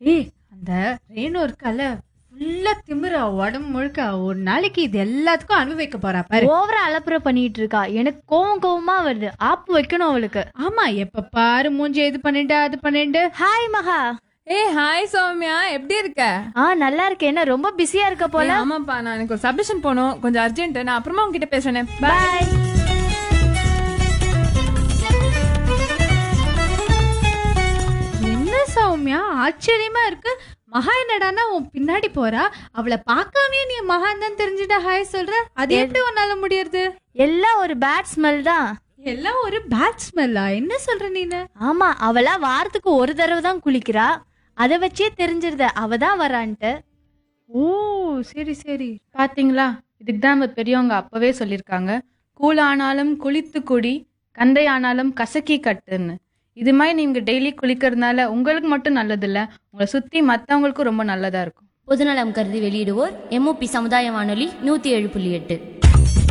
ஏய், அந்த ரேணு இருக்கால, ஃபுல்லா திமிரா உடம்பு முழுக்க ஒரு நாளைக்கு இது எல்லாத்துக்கும் அனுபவிக்க போறா பாரு. ஓவரா அலப்பறை பண்ணிட்டு இருக்கா. எனக்கு கோவம் கோவமா வருது. ஆப்பு வைக்கணும் அவளுக்கு. ஆமா, எப்ப பாரு மூஞ்சி இது பண்ணிட்டு அது பண்ணிட்டு. ஹாய் மகா. ஏய் ஹாய் சௌமியா, எப்படி இருக்க? நல்லா இருக்கேன். என்ன ரொம்ப பிஸியா இருக்க போல? ஆமாப்பா, நான் எனக்கு ஒரு சப்மிஷன் போகணும், கொஞ்சம் அர்ஜென்ட். நான் அப்புறமா உங்ககிட்ட பேசுறேன். பாய். என்ன சௌமியா, ஆச்சரியமா இருக்கு. மகா என்னடான்னா உன் பின்னாடி போறா, அவளை பார்க்காமயே நீ மகான் தான் தெரிஞ்சுட்ட ஹாய் சொல்ற. அது எப்படி உன்னால முடியறது? எல்லாம் ஒரு பேட் ஸ்மெல் தான். எல்லாம் ஒரு பேட் ஸ்மெல்லா? என்ன சொல்ற நீனு? ஆமா, அவளா வாரத்துக்கு ஒரு தடவை தான் குளிக்கிறா. அதை வச்சே தெரிஞ்சிருத அவ தான் வரான்ட்டு. ஓ, சரி சரி. பாத்தீங்களா, இதுக்கு தான் நம்ம பெரியவங்க அப்பவே சொல்லியிருக்காங்க, கூழானாலும் குளித்து குடி, கந்தை ஆனாலும் கசக்கி கட்டுன்னு. இது மாதிரி நீங்க டெய்லி குளிக்கிறதுனால உங்களுக்கு மட்டும் நல்லது இல்ல, உங்களை சுத்தி மத்தவங்களுக்கும் ரொம்ப நல்லதா இருக்கும். பொதுநலம் கருதி வெளியிடுவோர் MOP சமுதாய வானொலி 107.8.